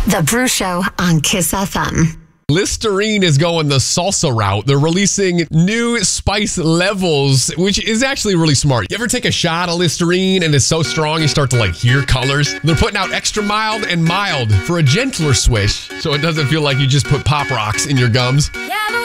The Brew Show on Kiss FM. Listerine is going the salsa route. They're releasing new spice levels, which is actually really smart. You ever take a shot of Listerine and it's so strong you start to hear colors? They're putting out extra mild and mild for a gentler swish so it doesn't feel like you just put Pop Rocks in your gums. Yeah,